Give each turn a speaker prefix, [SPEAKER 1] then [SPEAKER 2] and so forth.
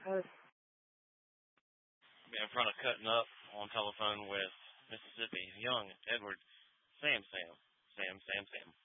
[SPEAKER 1] In front of cutting up on telephone with Mississippi, Young, Edward, Sam.